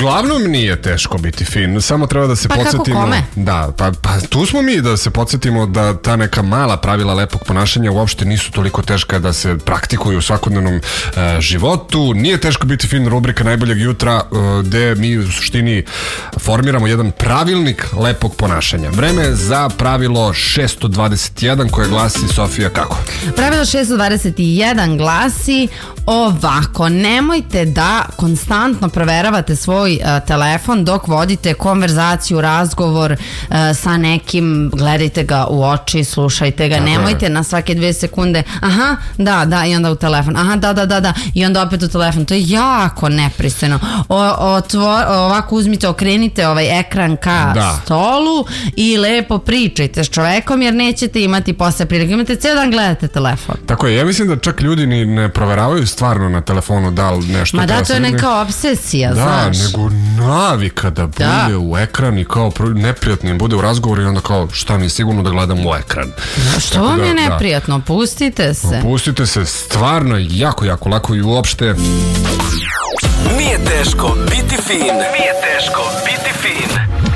Uglavnom nije teško biti fin, samo treba da se podsjetimo. Kako kome? Da, pa tu smo mi da se podsjetimo da ta neka mala pravila lepog ponašanja uopšte nisu toliko teška da se praktikuju u svakodnevnom životu. Nije teško biti fin, rubrika najboljeg jutra gde mi u suštini formiramo jedan pravilnik lepog ponašanja. Vreme za pravilo 621 koje glasi, Sofija, kako? Pravilo 621 glasi ovako: nemojte da konstantno proveravate svoj telefon dok vodite konverzaciju, razgovor sa nekim, gledajte ga u oči, slušajte ga, nemojte na svake 2 sekunde aha, da, i onda u telefon, aha, da, i onda opet u telefon. To je jako nepristojno. Ovako uzmite, okrenite ovaj ekran ka stolu i lepo pričajte s čovekom, jer nećete imati posle prilike. Imate cijel dan gledate telefon. Tako je, ja mislim da čak ljudi ni ne proveravaju stvarno na telefonu da li nešto... Ma da, to je neka obsesija, znaš. Da, nego navika da bude u ekran i kao neprijatno im bude u razgovoru i onda kao šta mi je sigurno da gledam u ekran. Što vam je neprijatno? Pustite se. Pustite se, stvarno jako, jako lako i uopšte... Nije teško biti fin. Nije teško biti fin.